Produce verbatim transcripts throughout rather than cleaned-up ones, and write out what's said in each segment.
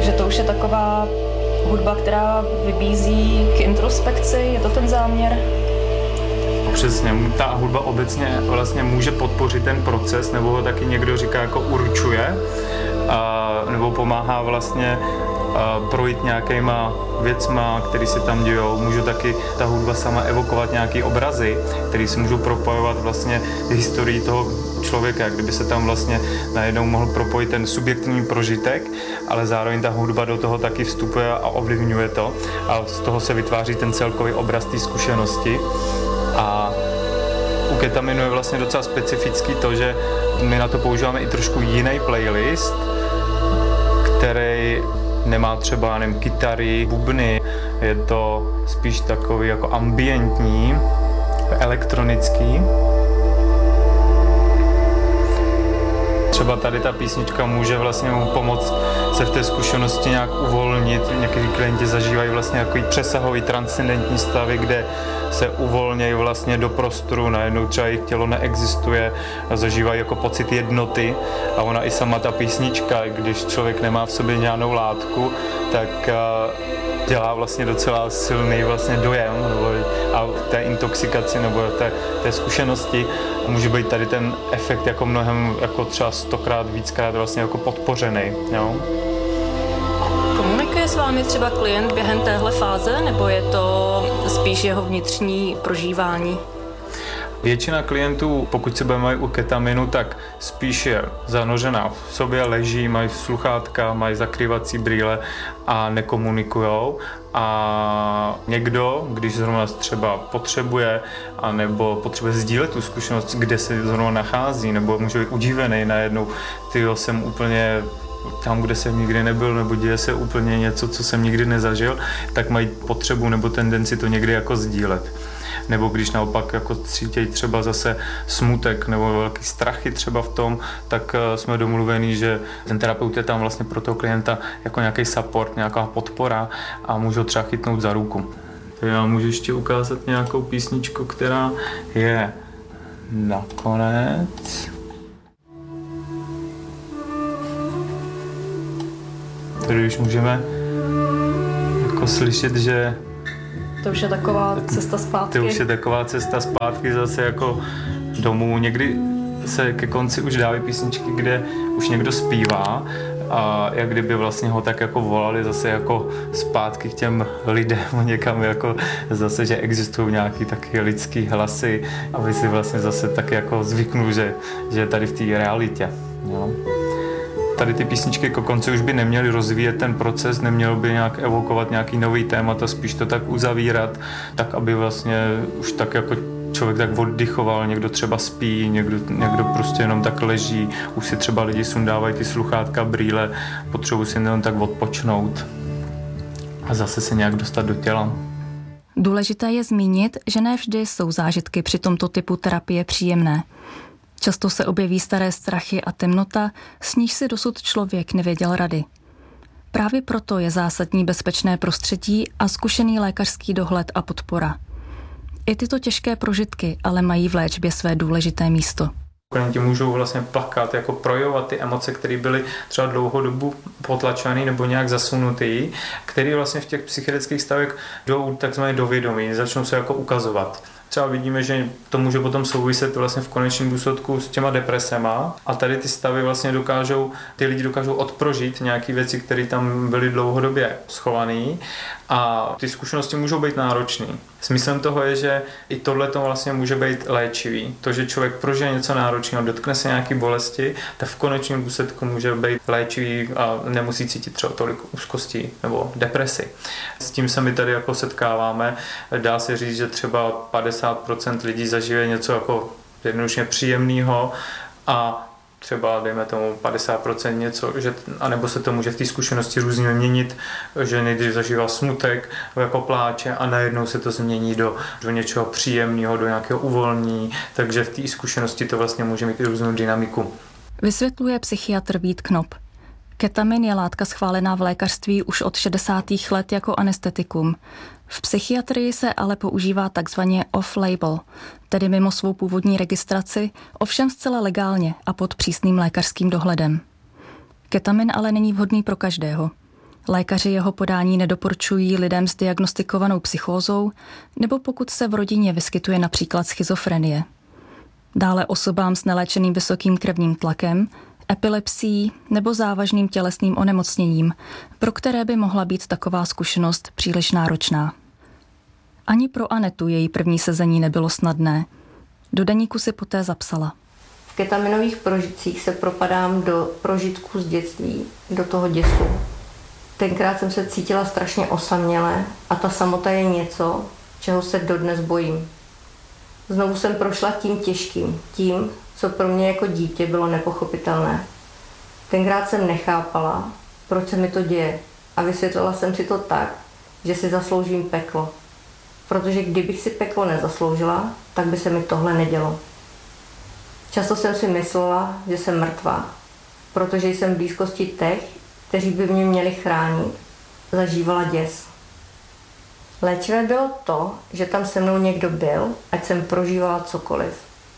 Takže to už je taková hudba, která vybízí k introspekci, je to ten záměr? Přesně, ta hudba obecně vlastně může podpořit ten proces, nebo ho taky někdo říká jako určuje, a, nebo pomáhá vlastně a, projít nějakýma věcma, které se tam dějou. Může taky ta hudba sama evokovat nějaké obrazy, které se můžou propojovat vlastně historií toho člověka, jak kdyby se tam vlastně najednou mohl propojit ten subjektivní prožitek, ale zároveň ta hudba do toho taky vstupuje a ovlivňuje to a z toho se vytváří ten celkový obraz té zkušenosti. A u ketaminu je vlastně docela specifický to, že my na to používáme i trošku jiný playlist, který nemá třeba nevím, kytary, bubny, je to spíš takový jako ambientní, elektronický. Třeba tady ta písnička může vlastně mu pomoct se v té zkušenosti nějak uvolnit. Někteří klienti zažívají vlastně takový přesahový transcendentní stavy, kde se uvolnějí vlastně do prostoru, najednou třeba jejich tělo neexistuje a zažívají jako pocit jednoty a ona i sama ta písnička, když člověk nemá v sobě žádnou látku, tak dělá vlastně docela silný vlastně dojem a v té intoxikaci nebo té, té zkušenosti může být tady ten efekt jako mnohem, jako třeba stokrát, víckrát vlastně jako podpořený. Jo? Komunikuje s vámi třeba klient během téhle fáze, nebo je to spíš jeho vnitřní prožívání? Většina klientů, pokud se budeme u ketaminu, tak spíš je zanořená v sobě, leží, mají sluchátka, mají zakrývací brýle a nekomunikujou. A někdo, když zrovna třeba potřebuje, anebo potřebuje sdílet tu zkušenost, kde se zrovna nachází, nebo může být udivený najednou, tyjo, jsem úplně tam, kde jsem nikdy nebyl, nebo děje se úplně něco, co jsem nikdy nezažil, tak mají potřebu nebo tendenci to někdy jako sdílet. Nebo když naopak jako cítějí třeba zase smutek nebo velký strachy třeba v tom, tak jsme domluveni, že ten terapeut je tam vlastně pro toho klienta jako nějaký support, nějaká podpora a můžu třeba chytnout za ruku. Já můžu ještě ukázat nějakou písničku, která je nakonec. Tady už můžeme jako slyšet, že to už je taková cesta zpátky. To už je taková cesta zpátky zase jako domů. Někdy se ke konci už dávají písničky, kde už někdo zpívá a jak kdyby vlastně ho tak jako volali zase jako zpátky k těm lidem někam jako zase, že existují nějaký taky lidský hlasy, aby si vlastně zase tak jako zvyknul, že, že je tady v té realitě. Jo. Tady ty písničky ke konci už by neměly rozvíjet ten proces, nemělo by nějak evokovat nějaký nový témata, spíš to tak uzavírat, tak aby vlastně už tak jako člověk tak oddychoval, někdo třeba spí, někdo, někdo prostě jenom tak leží, už si třeba lidi sundávají ty sluchátka, brýle, potřebují si jenom tak odpočnout a zase se nějak dostat do těla. Důležité je zmínit, že ne vždy jsou zážitky při tomto typu terapie příjemné. Často se objeví staré strachy a temnota, s níž si dosud člověk nevěděl rady. Právě proto je zásadní bezpečné prostředí a zkušený lékařský dohled a podpora. I tyto těžké prožitky ale mají v léčbě své důležité místo. Klienti můžou vlastně plakat, jako projevovat ty emoce, které byly třeba dlouhou dobu potlačené nebo nějak zasunutý, které vlastně v těch psychiatrických stavech jdou takzvaně do vědomí, začnou se jako ukazovat. Třeba vidíme, že to může potom souviset vlastně v konečném důsledku s těma depresema a tady ty stavy vlastně dokážou, ty lidi dokážou odprožit nějaké věci, které tam byly dlouhodobě schované a ty zkušenosti můžou být náročné. Smyslem toho je, že i tohle to vlastně může být léčivý. To, že člověk prožije něco náročného, dotkne se nějaké bolesti, tak v konečném důsledku může být léčivý a nemusí cítit třeba tolik úzkosti nebo depresi. S tím se my tady jako setkáváme. Dá se říct, že třeba padesát procent lidí zažije něco jako jednoduše příjemného a třeba, dejme tomu, padesát procent něco, že, anebo se to může v té zkušenosti různě měnit, že nejdřív zažívá smutek, jako pláče a najednou se to změní do, do něčeho příjemného, do nějakého uvolnění, takže v té zkušenosti to vlastně může mít i různou dynamiku. Vysvětluje psychiatr Vít Knop. Ketamin je látka schválená v lékařství už od šedesátých let jako anestetikum. V psychiatrii se ale používá takzvaně off-label, tedy mimo svou původní registraci, ovšem zcela legálně a pod přísným lékařským dohledem. Ketamin ale není vhodný pro každého. Lékaři jeho podání nedoporučují lidem s diagnostikovanou psychózou nebo pokud se v rodině vyskytuje například schizofrenie. Dále osobám s neléčeným vysokým krevním tlakem, epilepsií nebo závažným tělesným onemocněním, pro které by mohla být taková zkušenost příliš náročná. Ani pro Anetu její první sezení nebylo snadné. Do deníku si poté zapsala. V ketaminových prožitcích se propadám do prožitků z dětství, do toho děsu. Tenkrát jsem se cítila strašně osaměle a ta samota je něco, čeho se dodnes bojím. Znovu jsem prošla tím těžkým, tím, co pro mě jako dítě bylo nepochopitelné. Tenkrát jsem nechápala, proč se mi to děje a vysvětlila jsem si to tak, že si zasloužím peklo. Protože kdybych si peklo nezasloužila, tak by se mi tohle nedělo. Často jsem si myslela, že jsem mrtvá, protože jsem v blízkosti těch, kteří by mě měli chránit, zažívala děs. Léčivé bylo to, že tam se mnou někdo byl, ať jsem prožívala cokoliv.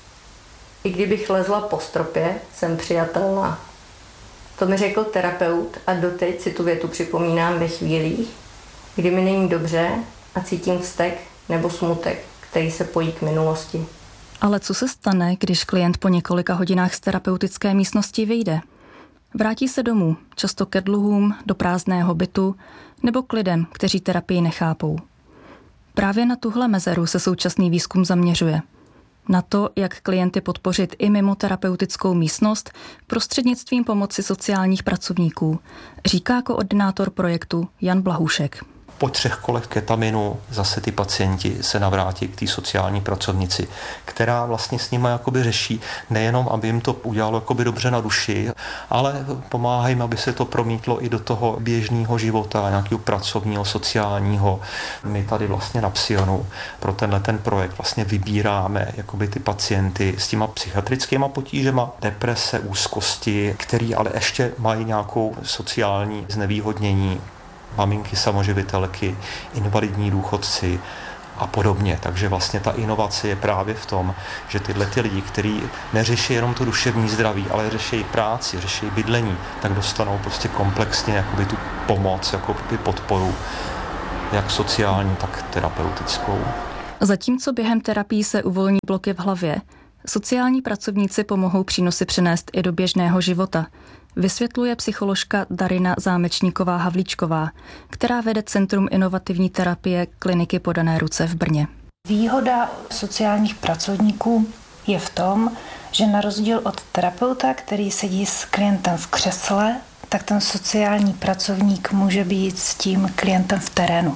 I kdybych lezla po stropě, jsem přijatelná. To mi řekl terapeut a doteď si tu větu připomínám ve chvílích, kdy mi není dobře a cítím vztek nebo smutek, který se pojí k minulosti. Ale co se stane, když klient po několika hodinách z terapeutické místnosti vyjde? Vrátí se domů, často ke dluhům, do prázdného bytu nebo k lidem, kteří terapii nechápou. Právě na tuhle mezeru se současný výzkum zaměřuje. Na to, jak klienty podpořit i mimo terapeutickou místnost prostřednictvím pomoci sociálních pracovníků, říká koordinátor projektu Jan Blahůšek. Po třech kolech ketaminu zase ty pacienti se navrátí k té sociální pracovnici, která vlastně s nimi jakoby řeší nejenom, aby jim to udělalo jakoby dobře na duši, ale pomáhá jim, aby se to promítlo i do toho běžného života, nějakého pracovního, sociálního. My tady vlastně na Psionu pro tenhle ten projekt vlastně vybíráme jakoby ty pacienty s těma psychiatrickýma potížema, deprese, úzkosti, který ale ještě mají nějakou sociální znevýhodnění, maminky samoživitelky, invalidní důchodci a podobně. Takže vlastně ta inovace je právě v tom, že tyhle ty lidi, kteří neřeší jenom to duševní zdraví, ale řeší práci, řeší bydlení, tak dostanou prostě komplexně jakoby tu pomoc, jakoby podporu, jak sociální, tak terapeutickou. Zatímco během terapii se uvolní bloky v hlavě, sociální pracovníci pomohou přínosy přenést i do běžného života, vysvětluje psycholožka Darina Zámečníková-Havlíčková, která vede Centrum inovativní terapie kliniky Podané ruce v Brně. Výhoda sociálních pracovníků je v tom, že na rozdíl od terapeuta, který sedí s klientem v křesle, tak ten sociální pracovník může být s tím klientem v terénu.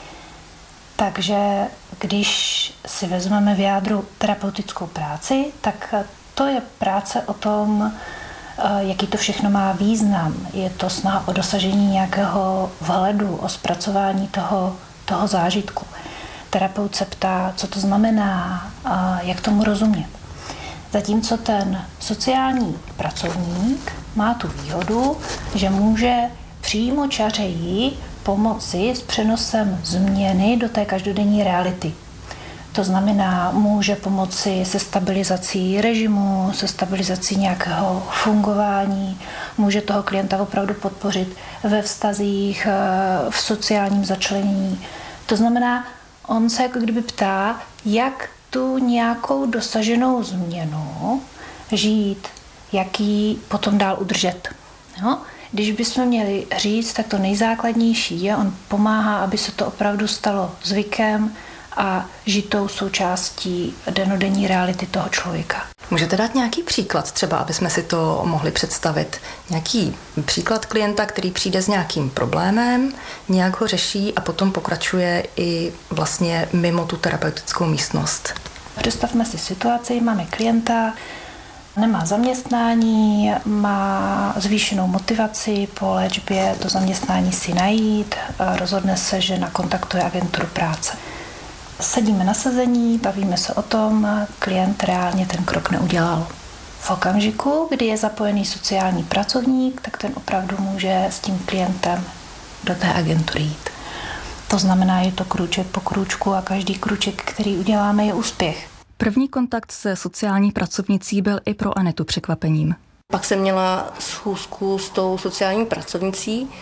Takže když si vezmeme v jádru terapeutickou práci, tak to je práce o tom, jaký to všechno má význam. Je to snaha o dosažení nějakého vhledu, o zpracování toho, toho zážitku. Terapeut se ptá, co to znamená, jak tomu rozumět. Zatímco ten sociální pracovník má tu výhodu, že může přímo čařeji pomoci s přenosem změny do té každodenní reality. To znamená, může pomoci se stabilizací režimu, se stabilizací nějakého fungování, může toho klienta opravdu podpořit ve vztazích, v sociálním začlenění. To znamená, on se jako kdyby ptá, jak tu nějakou dosaženou změnu žít, jak ji potom dál udržet. Jo? Když bychom měli říct, tak to nejzákladnější je, on pomáhá, aby se to opravdu stalo zvykem a žitou součástí dennodenní reality toho člověka. Můžete dát nějaký příklad třeba, aby jsme si to mohli představit? Nějaký příklad klienta, který přijde s nějakým problémem, nějak ho řeší a potom pokračuje i vlastně mimo tu terapeutickou místnost. Představme si situaci, máme klienta, nemá zaměstnání, má zvýšenou motivaci po léčbě to zaměstnání si najít, rozhodne se, že nakontaktuje agenturu práce. Sedíme na sezení, bavíme se o tom, klient reálně ten krok neudělal. V okamžiku, kdy je zapojený sociální pracovník, tak ten opravdu může s tím klientem do té agentury jít. To znamená, je to krůček po krůčku a každý krůček, který uděláme, je úspěch. První kontakt se sociální pracovnicí byl i pro Anetu překvapením. Pak jsem měla schůzku s tou sociální pracovnicí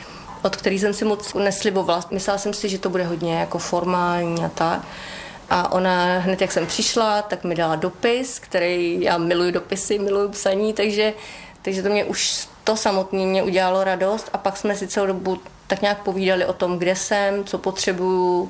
od který jsem si moc neslibovala. Myslela jsem si, že to bude hodně jako formální a tak. A ona hned, jak jsem přišla, tak mi dala dopis, který, já miluji dopisy, miluji psaní, takže, takže to mě už to samotné mě udělalo radost. A pak jsme si celou dobu tak nějak povídali o tom, kde jsem, co potřebuju.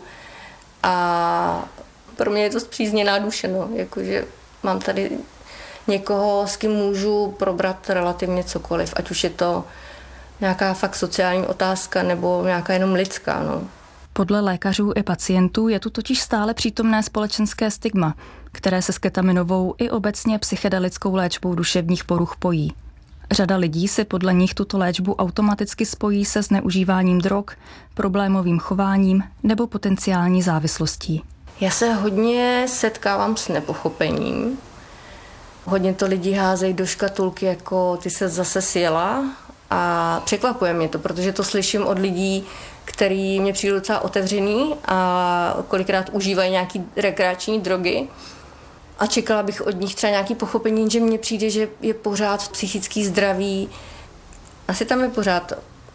A pro mě je to zpřízněná duše, no. Jakože mám tady někoho, s kým můžu probrat relativně cokoliv, ať už je to nějaká fakt sociální otázka nebo nějaká jenom lidská. No. Podle lékařů i pacientů je tu totiž stále přítomné společenské stigma, které se s ketaminovou i obecně psychedelickou léčbou duševních poruch pojí. Řada lidí si podle nich tuto léčbu automaticky spojí se zneužíváním drog, problémovým chováním nebo potenciální závislostí. Já se hodně setkávám s nepochopením. Hodně to lidi házejí do škatulky, jako ty se zase sjela, a překvapuje mě to, protože to slyším od lidí, který mě přijde docela otevřený a kolikrát užívají nějaký rekreační drogy. A čekala bych od nich třeba nějaký pochopení, že mně přijde, že je pořád psychický zdraví. Asi tam je pořád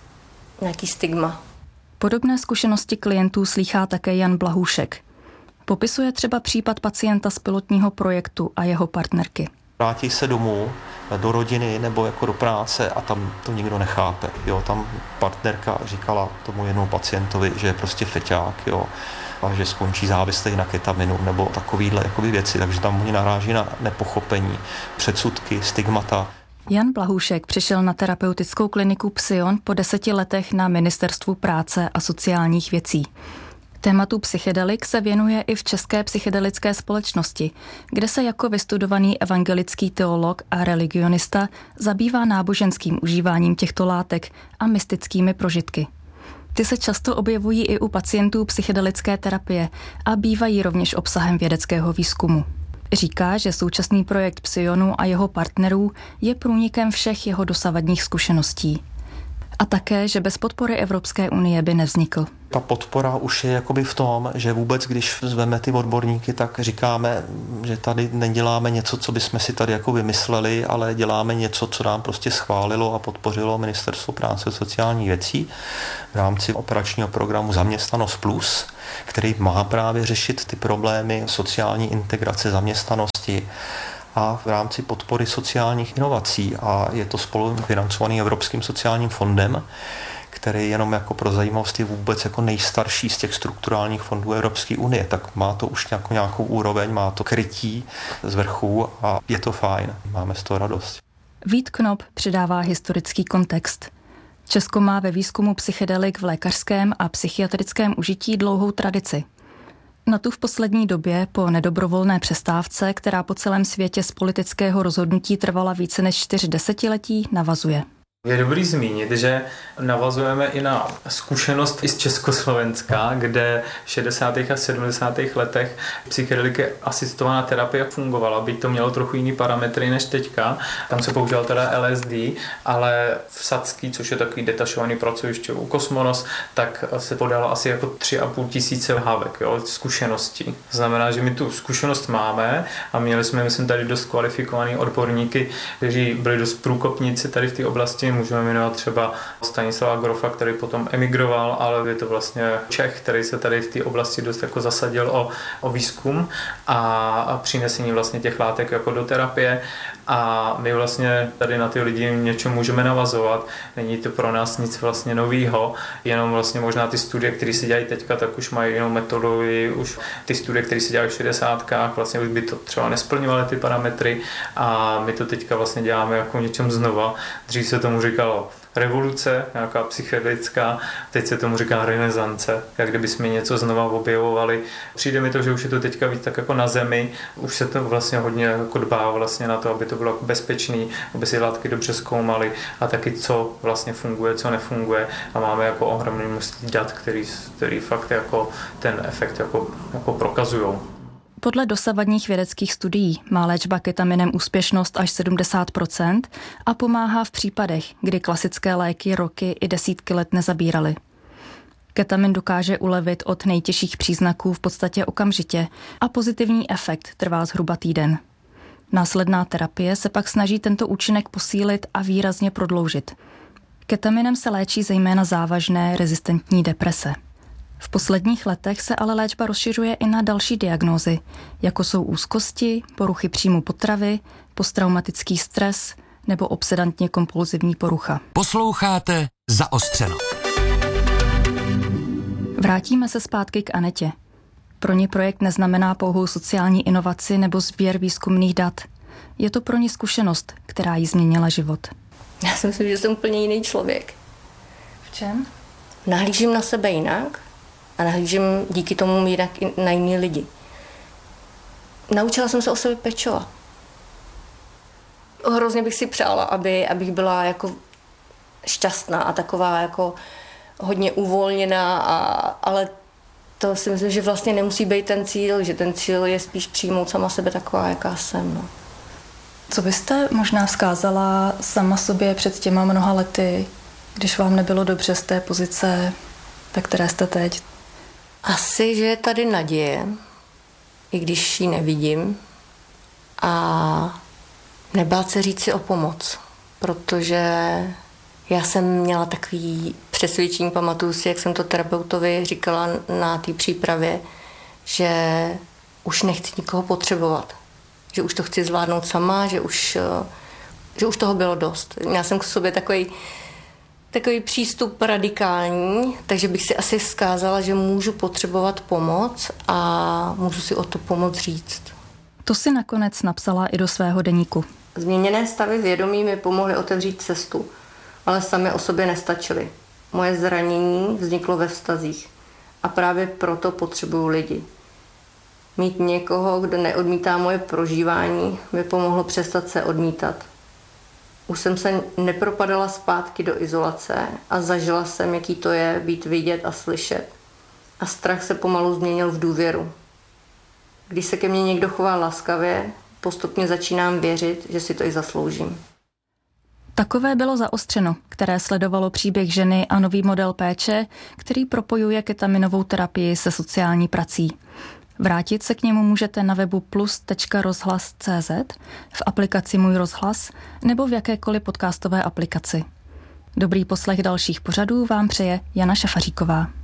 nějaký stigma. Podobné zkušenosti klientů slýchá také Jan Blahůšek. Popisuje třeba případ pacienta z pilotního projektu a jeho partnerky. Vrátí se domů, do rodiny nebo jako do práce a tam to nikdo nechápe. Jo, tam partnerka říkala tomu jednomu pacientovi, že je prostě feťák, jo, a že skončí závislý na ketaminu nebo takovýhle jakoby věci, takže tam oni naráží na nepochopení, předsudky, stigmata. Jan Blahůšek přišel na terapeutickou kliniku Psion po deseti letech na Ministerstvu práce a sociálních věcí. Tématu psychedelik se věnuje i v České psychedelické společnosti, kde se jako vystudovaný evangelický teolog a religionista zabývá náboženským užíváním těchto látek a mystickými prožitky. Ty se často objevují i u pacientů psychedelické terapie a bývají rovněž obsahem vědeckého výzkumu. Říká, že současný projekt Psionu a jeho partnerů je průnikem všech jeho dosavadních zkušeností. A také, že bez podpory Evropské unie by nevznikl. Ta podpora už je jakoby v tom, že vůbec, když zveme ty odborníky, tak říkáme, že tady neděláme něco, co bychom si tady jako vymysleli, ale děláme něco, co nám prostě schválilo a podpořilo Ministerstvo práce a sociálních věcí v rámci operačního programu Zaměstnanost plus, který má právě řešit ty problémy sociální integrace zaměstnanosti a v rámci podpory sociálních inovací. A je to spolufinancovaný Evropským sociálním fondem, který jenom jako pro zajímavost je vůbec jako nejstarší z těch strukturálních fondů Evropské unie, tak má to už nějakou, nějakou úroveň, má to krytí z vrchu a je to fajn, máme z toho radost. Vít Knop přidává historický kontext. Česko má ve výzkumu psychedelik v lékařském a psychiatrickém užití dlouhou tradici. Na tu v poslední době po nedobrovolné přestávce, která po celém světě z politického rozhodnutí trvala více než čtyři desetiletí, navazuje. Je dobrý zmínit, že navazujeme i na zkušenost i z Československa, kde v šedesátých a sedmdesátých letech psychedelika asistovaná terapie fungovala, byť to mělo trochu jiný parametry než teďka. Tam se používal teda L S D, ale v Sadský, což je takový detašovaný pracoviště u Kosmonos, tak se podalo asi jako tři a půl tisíce hávek, jo, zkušeností. To znamená, že my tu zkušenost máme a měli jsme, myslím, tady dost kvalifikovaný odborníky, kteří byli dost průkopníci tady v té oblasti. Můžeme jmenovat třeba Stanislava Grofa, který potom emigroval, ale je to vlastně Čech, který se tady v té oblasti dost jako zasadil o, o výzkum a, a přinesení vlastně těch látek jako do terapie. A my vlastně tady na ty lidi něco můžeme navazovat. Není to pro nás nic vlastně novýho, jenom vlastně možná ty studie, které se dělají teďka, tak už mají jinou metodologii, už ty studie, které se dělají v šedesátkách, vlastně už by to třeba nesplňovaly ty parametry a my to teďka vlastně děláme jako něčem znova. Dřív se tomu říkalo revoluce, nějaká psychedelická, teď se tomu říká renesance, jak kdyby jsme něco znova objevovali. Přijde mi to, že už je to teďka víc tak jako na zemi, už se to vlastně hodně jako dbá vlastně na to, aby to bylo bezpečný, aby si látky dobře zkoumaly a taky co vlastně funguje, co nefunguje a máme jako ohromný množství dat, který, který fakt jako ten efekt jako, jako prokazujou. Podle dosavadních vědeckých studií má léčba ketaminem úspěšnost až sedmdesát procent a pomáhá v případech, kdy klasické léky roky i desítky let nezabíraly. Ketamin dokáže ulevit od nejtěžších příznaků v podstatě okamžitě a pozitivní efekt trvá zhruba týden. Následná terapie se pak snaží tento účinek posílit a výrazně prodloužit. Ketaminem se léčí zejména závažné rezistentní deprese. V posledních letech se ale léčba rozšiřuje i na další diagnózy, jako jsou úzkosti, poruchy příjmu potravy, posttraumatický stres nebo obsedantně kompulzivní porucha. Posloucháte Zaostřeno. Vrátíme se zpátky k Anetě. Pro ní projekt neznamená pouhou sociální inovaci nebo sběr výzkumných dat. Je to pro ní zkušenost, která jí změnila život. Já si myslím, že jsem úplně jiný člověk. V čem? Nahlížím na sebe jinak a nahlížím díky tomu jinak i na jiný lidi. Naučila jsem se o sebe pečovat. Hrozně bych si přála, aby, abych byla jako šťastná a taková jako hodně uvolněná, a, ale to si myslím, že vlastně nemusí být ten cíl, že ten cíl je spíš přijmout sama sebe taková, jaká jsem. No. Co byste možná vzkázala sama sobě před těma mnoha lety, když vám nebylo dobře z té pozice, ve které jste teď? Asi, že je tady naděje, i když ji nevidím, a nebát se říct si o pomoc, protože já jsem měla takový přesvědčení, pamatuju si, jak jsem to terapeutovi říkala na té přípravě, že už nechci nikoho potřebovat, že už to chci zvládnout sama, že už, že už toho bylo dost. Měla jsem k sobě takový, takový přístup radikální, takže bych si asi vzkázala, že můžu potřebovat pomoc a můžu si o to pomoc říct. To si nakonec napsala i do svého deníku. Změněné stavy vědomí mi pomohly otevřít cestu, ale sami o sobě nestačily. Moje zranění vzniklo ve vztazích a právě proto potřebuju lidi. Mít někoho, kdo neodmítá moje prožívání, mi pomohlo přestat se odmítat. Už jsem se nepropadala zpátky do izolace a zažila jsem, jaký to je být vidět a slyšet. A strach se pomalu změnil v důvěru. Když se ke mně někdo chová laskavě, postupně začínám věřit, že si to i zasloužím. Takové bylo Zaostřeno, které sledovalo příběh ženy a nový model péče, který propojuje ketaminovou terapii se sociální prací. Vrátit se k němu můžete na webu plus tečka rozhlas tečka cé zet, v aplikaci Můj rozhlas nebo v jakékoliv podcastové aplikaci. Dobrý poslech dalších pořadů vám přeje Jana Šafaříková.